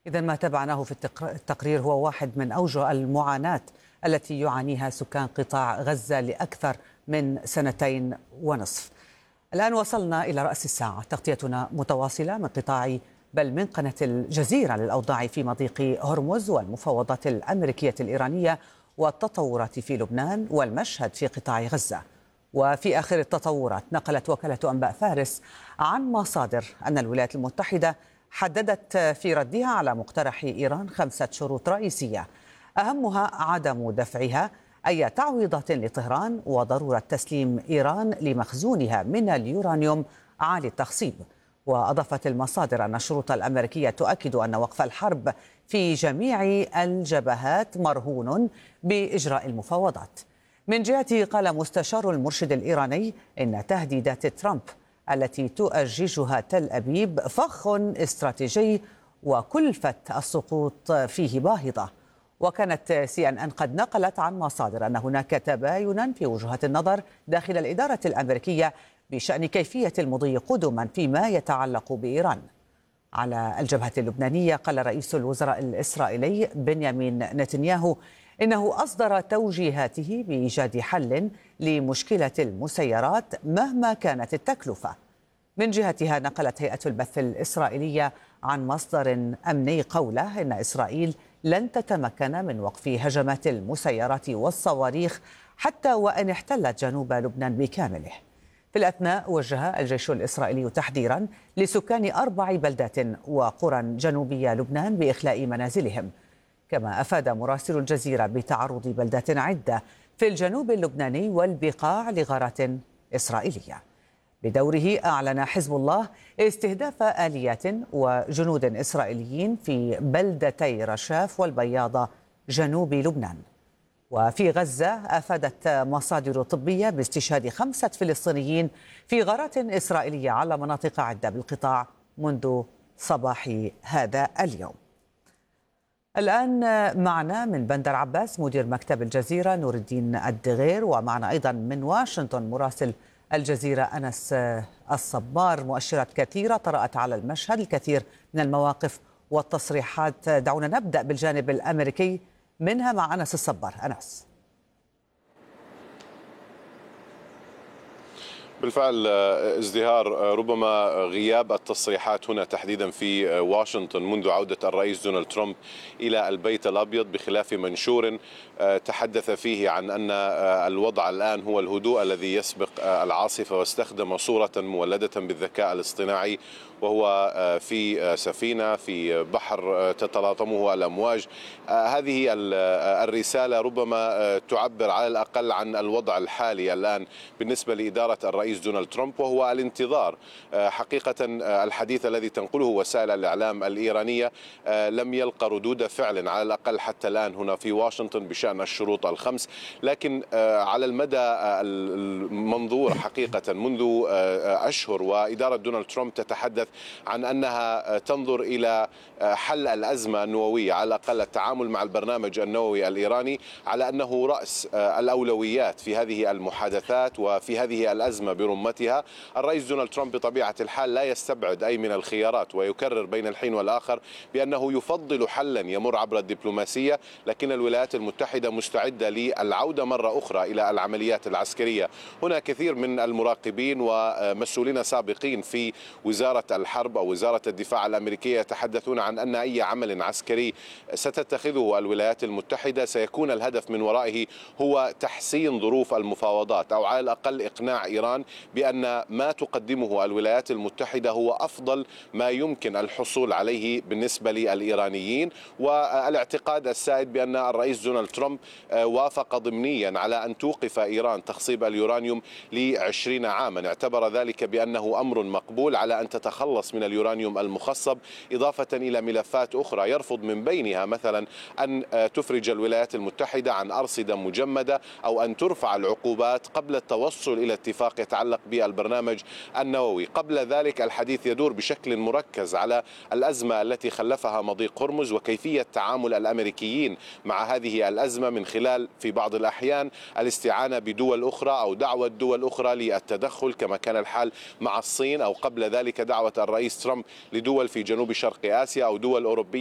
إذا ما تابعناه في التقرير هو واحد من أوجه المعاناة التي يعانيها سكان قطاع غزة لأكثر من 2.5 سنين. الآن وصلنا إلى رأس الساعة، تغطيتنا متواصلة من قطاع بل من قناة الجزيرة للأوضاع في مضيق هرمز والمفاوضات الأمريكية الإيرانية والتطورات في لبنان والمشهد في قطاع غزة. وفي آخر التطورات نقلت وكالة أنباء فارس عن مصادر أن الولايات المتحدة حددت في ردها على مقترح إيران 5 شروط رئيسية، أهمها عدم دفعها أي تعويضات لطهران وضرورة تسليم إيران لمخزونها من اليورانيوم عالي التخصيب. وأضافت المصادر أن الشروط الأمريكية تؤكد أن وقف الحرب في جميع الجبهات مرهون بإجراء المفاوضات. من جهته قال مستشار المرشد الإيراني إن تهديدات ترامب التي تؤججها تل أبيب فخ استراتيجي وكلفة السقوط فيه باهظة. وكانت CNN قد نقلت عن مصادر أن هناك تباينا في وجهات النظر داخل الإدارة الأمريكية بشأن كيفية المضي قدما فيما يتعلق بإيران. على الجبهة اللبنانية قال رئيس الوزراء الإسرائيلي بنيامين نتنياهو إنه أصدر توجيهاته بإيجاد حل لمشكلة المسيرات مهما كانت التكلفة. من جهتها نقلت هيئة البث الإسرائيلية عن مصدر أمني قوله إن إسرائيل لن تتمكن من وقف هجمات المسيرات والصواريخ حتى وإن احتلت جنوب لبنان بكامله. في الأثناء وجه الجيش الإسرائيلي تحذيرا لسكان 4 بلدات وقرى جنوبية لبنان بإخلاء منازلهم. كما أفاد مراسل الجزيرة بتعرض بلدات عدة في الجنوب اللبناني والبقاع لغارات إسرائيلية. بدوره أعلن حزب الله استهداف آليات وجنود إسرائيليين في بلدتي رشاف والبياضة جنوب لبنان. وفي غزة أفادت مصادر طبية باستشهاد 5 فلسطينيين في غارات إسرائيلية على مناطق عدة بالقطاع منذ صباح هذا اليوم. الآن معنا من بندر عباس مدير مكتب الجزيرة نور الدين الدغير، ومعنا أيضا من واشنطن مراسل الجزيرة أنس الصبار. مؤشرات كثيرة طرأت على المشهد، الكثير من المواقف والتصريحات. دعونا نبدأ بالجانب الأمريكي منها مع أنس الصبار. أنس. بالفعل ازدهار ربما غياب التصريحات هنا تحديدا في واشنطن منذ عودة الرئيس دونالد ترامب إلى البيت الأبيض، بخلاف منشور تحدث فيه عن أن الوضع الآن هو الهدوء الذي يسبق العاصفة، واستخدم صورة مولدة بالذكاء الاصطناعي وهو في سفينة في بحر تتلاطمه الأمواج. هذه الرسالة ربما تعبر على الأقل عن الوضع الحالي الآن بالنسبة لإدارة الرئيس دونالد ترامب، وهو الانتظار. حقيقة الحديث الذي تنقله وسائل الإعلام الإيرانية لم يلقى ردود فعل على الأقل حتى الآن هنا في واشنطن بشأن الشروط ال5، لكن على المدى المنظور حقيقة منذ أشهر وإدارة دونالد ترامب تتحدث عن أنها تنظر إلى حل الأزمة النووية، على الأقل التعامل مع البرنامج النووي الإيراني على أنه رأس الأولويات في هذه المحادثات وفي هذه الأزمة برمتها. الرئيس دونالد ترامب بطبيعة الحال لا يستبعد أي من الخيارات، ويكرر بين الحين والآخر بأنه يفضل حلا يمر عبر الدبلوماسية، لكن الولايات المتحدة مستعدة للعودة مرة أخرى إلى العمليات العسكرية. هنا كثير من المراقبين ومسؤولين سابقين في وزارة الحرب أو وزارة الدفاع الأمريكية يتحدثون عن أن أي عمل عسكري ستتخذه الولايات المتحدة سيكون الهدف من ورائه هو تحسين ظروف المفاوضات، أو على الأقل إقناع إيران بأن ما تقدمه الولايات المتحدة هو أفضل ما يمكن الحصول عليه بالنسبة للإيرانيين. والاعتقاد السائد بأن الرئيس دونالد ترامب وافق ضمنيا على أن توقف إيران تخصيب اليورانيوم ل20 عاما، اعتبر ذلك بأنه أمر مقبول على أن تتخلص من اليورانيوم المخصب، إضافة إلى ملفات أخرى يرفض من بينها مثلا أن تفرج الولايات المتحدة عن أرصدة مجمدة أو أن ترفع العقوبات قبل التوصل إلى اتفاق يتعلق بالبرنامج النووي. قبل ذلك الحديث يدور بشكل مركز على الأزمة التي خلفها مضيق هرمز وكيفية تعامل الأمريكيين مع هذه الأزمة من خلال في بعض الأحيان الاستعانة بدول أخرى أو دعوة دول أخرى للتدخل، كما كان الحال مع الصين، أو قبل ذلك دعوة الرئيس ترامب لدول في جنوب شرق آسيا أو دول أوروبية